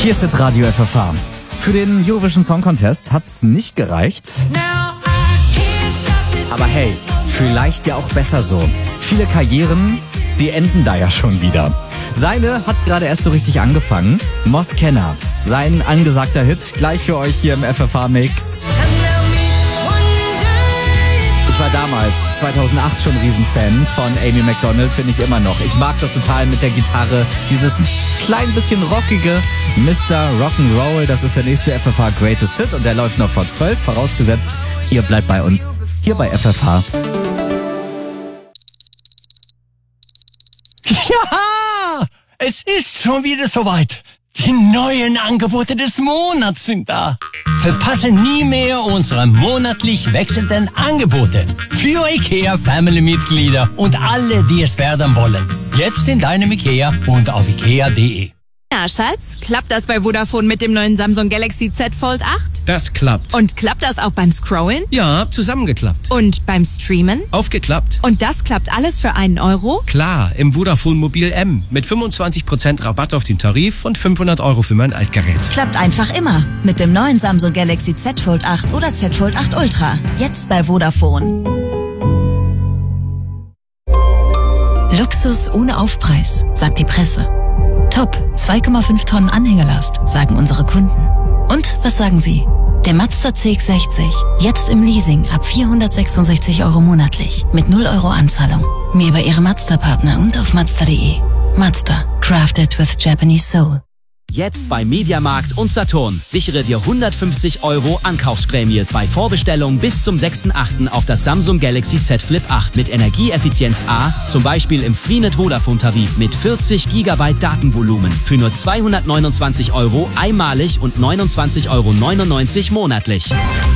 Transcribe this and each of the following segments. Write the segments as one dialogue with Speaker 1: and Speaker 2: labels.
Speaker 1: Hier ist das Radio FFH. Für den Eurovision Song Contest hat's nicht gereicht. Aber hey, vielleicht ja auch besser so. Viele Karrieren, die enden da ja schon wieder. Seine hat gerade erst so richtig angefangen. Mos Kenner, sein angesagter Hit, gleich für euch hier im FFH-Mix. Ich war damals, 2008, schon ein Riesenfan von Amy Macdonald, bin ich immer noch. Ich mag das total mit der Gitarre, dieses klein bisschen rockige Mr. Rock'n'Roll. Das ist der nächste FFH Greatest Hit und der läuft noch vor 12, vorausgesetzt, ihr bleibt bei uns, hier bei FFH.
Speaker 2: Ja, es ist schon wieder soweit. Die neuen Angebote des Monats sind da. Verpasse nie mehr unsere monatlich wechselnden Angebote für IKEA Family-Mitglieder und alle, die es werden wollen. Jetzt in deinem IKEA und auf ikea.de.
Speaker 3: Na, Schatz, klappt das bei Vodafone mit dem neuen Samsung Galaxy Z Fold 8?
Speaker 4: Das klappt.
Speaker 3: Und klappt das auch beim Scrollen?
Speaker 4: Ja, zusammengeklappt.
Speaker 3: Und beim Streamen?
Speaker 4: Aufgeklappt.
Speaker 3: Und das klappt alles für einen Euro?
Speaker 4: Klar, im Vodafone Mobil M mit 25% Rabatt auf den Tarif und 500 € für mein Altgerät.
Speaker 5: Klappt einfach immer mit dem neuen Samsung Galaxy Z Fold 8 oder Z Fold 8 Ultra. Jetzt bei Vodafone.
Speaker 6: Luxus ohne Aufpreis, sagt die Presse. Top, 2,5 Tonnen Anhängerlast, sagen unsere Kunden. Und was sagen Sie? Der Mazda CX-60, jetzt im Leasing ab 466 € monatlich, mit 0 € Anzahlung. Mehr bei Ihrem Mazda-Partner und auf Mazda.de. Mazda, crafted with Japanese soul.
Speaker 7: Jetzt bei Mediamarkt und Saturn. Sichere dir 150 € Ankaufsprämie bei Vorbestellung bis zum 6.8. auf das Samsung Galaxy Z Flip 8 mit Energieeffizienz A, zum Beispiel im Freenet Vodafone Tarif mit 40 GB Datenvolumen für nur 229 € einmalig und 29,99 € monatlich.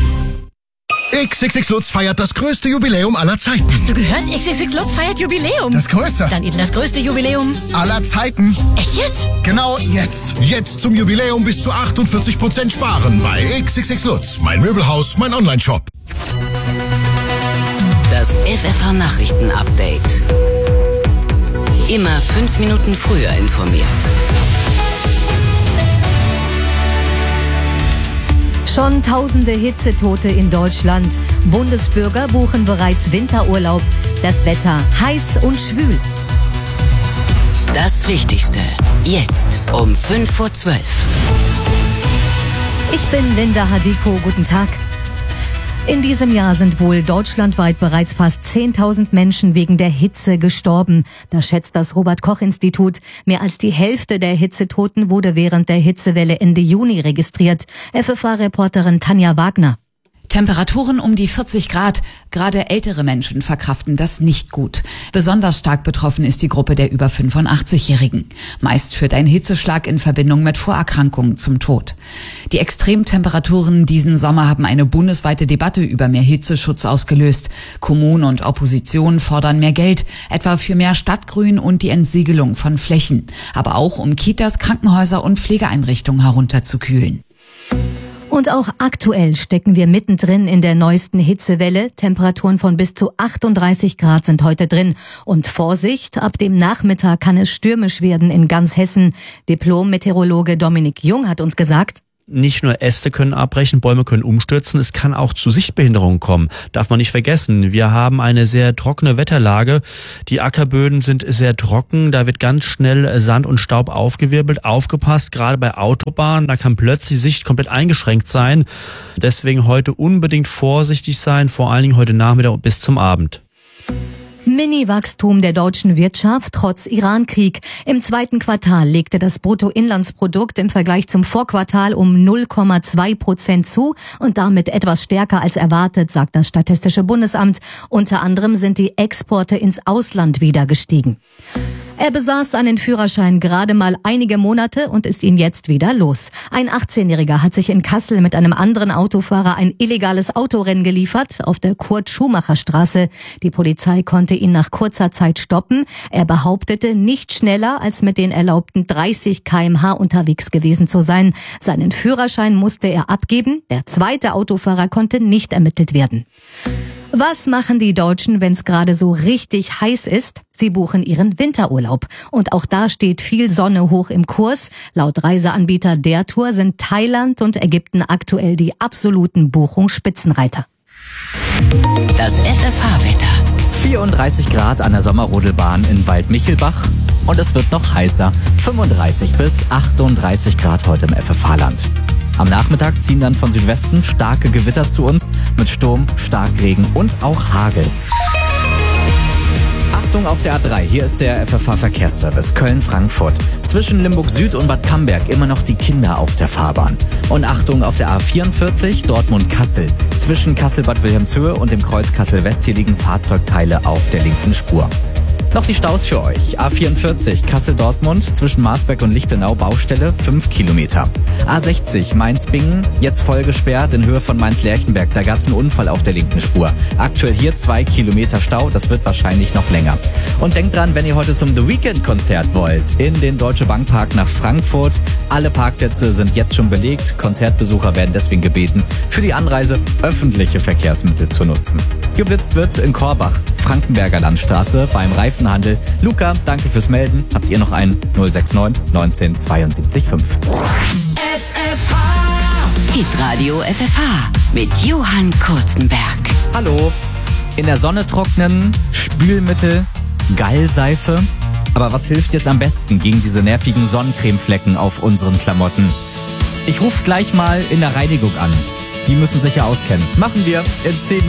Speaker 8: XXX Lutz feiert das größte Jubiläum aller Zeiten.
Speaker 9: Hast du gehört? XXX Lutz feiert Jubiläum.
Speaker 8: Das größte?
Speaker 9: Dann eben das größte Jubiläum
Speaker 8: aller Zeiten.
Speaker 9: Echt jetzt?
Speaker 8: Genau jetzt. Jetzt zum Jubiläum bis zu 48% sparen bei XXX Lutz. Mein Möbelhaus, mein Onlineshop.
Speaker 10: Das FFH Nachrichten Update. Immer 5 Minuten früher informiert.
Speaker 11: Schon tausende Hitzetote in Deutschland. Bundesbürger buchen bereits Winterurlaub. Das Wetter heiß und schwül.
Speaker 10: Das Wichtigste. Jetzt um 5:12 Uhr.
Speaker 11: Ich bin Linda Hadiko. Guten Tag. In diesem Jahr sind wohl deutschlandweit bereits fast 10.000 Menschen wegen der Hitze gestorben. Das schätzt das Robert-Koch-Institut. Mehr als die Hälfte der Hitzetoten wurde während der Hitzewelle Ende Juni registriert. FFH-Reporterin Tanja Wagner.
Speaker 12: Temperaturen um die 40 Grad. Gerade ältere Menschen verkraften das nicht gut. Besonders stark betroffen ist die Gruppe der über 85-Jährigen. Meist führt ein Hitzeschlag in Verbindung mit Vorerkrankungen zum Tod. Die Extremtemperaturen diesen Sommer haben eine bundesweite Debatte über mehr Hitzeschutz ausgelöst. Kommunen und Opposition fordern mehr Geld, etwa für mehr Stadtgrün und die Entsiegelung von Flächen. Aber auch um Kitas, Krankenhäuser und Pflegeeinrichtungen herunterzukühlen.
Speaker 11: Und auch aktuell stecken wir mittendrin in der neuesten Hitzewelle. Temperaturen von bis zu 38 Grad sind heute drin. Und Vorsicht, ab dem Nachmittag kann es stürmisch werden in ganz Hessen. Diplom-Meteorologe Dominik Jung hat uns gesagt:
Speaker 13: Nicht nur Äste können abbrechen, Bäume können umstürzen, es kann auch zu Sichtbehinderungen kommen. Darf man nicht vergessen. Wir haben eine sehr trockene Wetterlage. Die Ackerböden sind sehr trocken, da wird ganz schnell Sand und Staub aufgewirbelt. Aufgepasst, gerade bei Autobahnen, da kann plötzlich die Sicht komplett eingeschränkt sein. Deswegen heute unbedingt vorsichtig sein, vor allen Dingen heute Nachmittag bis zum Abend.
Speaker 11: Mini-Wachstum der deutschen Wirtschaft trotz Iran-Krieg. Im zweiten Quartal legte das Bruttoinlandsprodukt im Vergleich zum Vorquartal um 0,2% zu und damit etwas stärker als erwartet, sagt das Statistische Bundesamt. Unter anderem sind die Exporte ins Ausland wieder gestiegen. Er besaß einen Führerschein gerade mal einige Monate und ist ihn jetzt wieder los. Ein 18-Jähriger hat sich in Kassel mit einem anderen Autofahrer ein illegales Autorennen geliefert auf der Kurt-Schumacher-Straße. Die Polizei konnte ihn nach kurzer Zeit stoppen. Er behauptete, nicht schneller als mit den erlaubten 30 km/h unterwegs gewesen zu sein. Seinen Führerschein musste er abgeben. Der zweite Autofahrer konnte nicht ermittelt werden. Was machen die Deutschen, wenn es gerade so richtig heiß ist? Sie buchen ihren Winterurlaub. Und auch da steht viel Sonne hoch im Kurs. Laut Reiseanbieter der Tour sind Thailand und Ägypten aktuell die absoluten Buchungsspitzenreiter.
Speaker 10: Das FFH-Wetter.
Speaker 1: 34 Grad an der Sommerrodelbahn in Waldmichelbach und es wird noch heißer. 35 bis 38 Grad heute im FFH-Land. Am Nachmittag ziehen dann von Südwesten starke Gewitter zu uns mit Sturm, Starkregen und auch Hagel. Achtung auf der A3, hier ist der FFH-Verkehrsservice Köln-Frankfurt. Zwischen Limburg Süd und Bad Camberg immer noch die Kinder auf der Fahrbahn. Und Achtung auf der A44 Dortmund-Kassel. Zwischen Kassel-Bad Wilhelmshöhe und dem Kreuz Kassel-West hier liegen Fahrzeugteile auf der linken Spur. Noch die Staus für euch. A44 Kassel-Dortmund zwischen Marsberg und Lichtenau Baustelle 5 Kilometer. A60 Mainz-Bingen jetzt voll gesperrt in Höhe von Mainz-Lerchenberg. Da gab es einen Unfall auf der linken Spur. Aktuell hier 2 Kilometer Stau. Das wird wahrscheinlich noch länger. Und denkt dran, wenn ihr heute zum The Weeknd-Konzert wollt, in den Deutsche Bank Park nach Frankfurt. Alle Parkplätze sind jetzt schon belegt. Konzertbesucher werden deswegen gebeten, für die Anreise öffentliche Verkehrsmittel zu nutzen. Geblitzt wird in Korbach, Frankenberger Landstraße beim Reifenhandel. Luca, danke fürs Melden. Habt ihr noch einen 069 19 72 5?
Speaker 10: FFH. Hitradio FFH mit Johann Kurzenberg.
Speaker 1: Hallo. In der Sonne trocknen, Spülmittel, Gallseife. Aber was hilft jetzt am besten gegen diese nervigen Sonnencremeflecken auf unseren Klamotten? Ich rufe gleich mal in der Reinigung an. Die müssen sich ja auskennen. Machen wir in 10